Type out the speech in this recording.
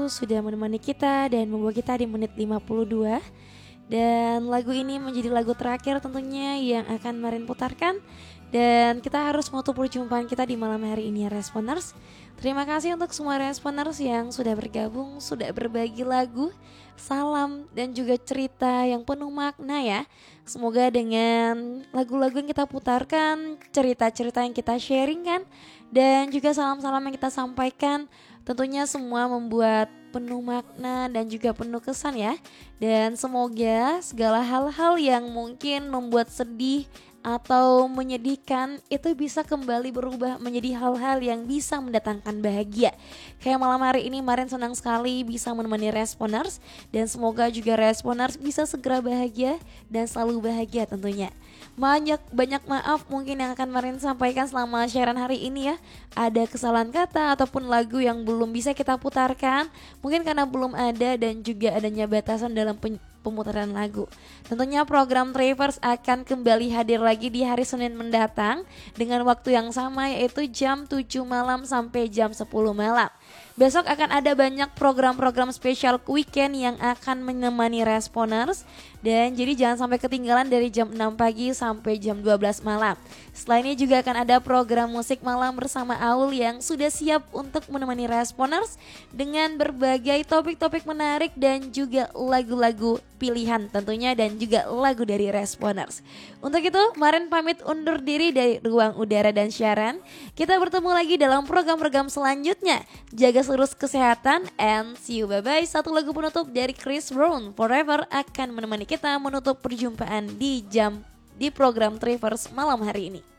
lagu sudah menemani kita dan membawa kita di menit 52. Dan lagu ini menjadi lagu terakhir tentunya yang akan Marin putarkan. Dan kita harus menutup perjumpaan kita di malam hari ini ya Responers. Terima kasih untuk semua Responers yang sudah bergabung, sudah berbagi lagu, salam dan juga cerita yang penuh makna ya. Semoga dengan lagu-lagu yang kita putarkan, cerita-cerita yang kita sharingkan, dan juga salam-salam yang kita sampaikan, tentunya semua membuat penuh makna dan juga penuh kesan ya. Dan semoga segala hal-hal yang mungkin membuat sedih atau menyedihkan itu bisa kembali berubah menjadi hal-hal yang bisa mendatangkan bahagia. Kayak malam hari ini Marin senang sekali bisa menemani Responers, dan semoga juga Responers bisa segera bahagia dan selalu bahagia tentunya. Banyak maaf mungkin yang akan Marin sampaikan selama siaran hari ini ya. Ada kesalahan kata ataupun lagu yang belum bisa kita putarkan, mungkin karena belum ada dan juga adanya batasan dalam pemutaran lagu. Tentunya program Traverse akan kembali hadir lagi di hari Senin mendatang dengan waktu yang sama, yaitu jam 7 malam sampai jam 10 malam. Besok akan ada banyak program-program spesial weekend yang akan menemani Responers, dan jadi jangan sampai ketinggalan dari jam 6 pagi sampai jam 12 malam. Setelah ini juga akan ada program musik malam bersama Aul yang sudah siap untuk menemani Responers dengan berbagai topik-topik menarik dan juga lagu-lagu pilihan tentunya, dan juga lagu dari Responers. Untuk itu Marin pamit undur diri dari ruang udara dan siaran. Kita bertemu lagi dalam program-program selanjutnya. Jaga seluruh kesehatan and see you, bye bye. Satu lagu penutup dari Chris Brown, Forever, akan menemani kita menutup perjumpaan di program Traverse malam hari ini.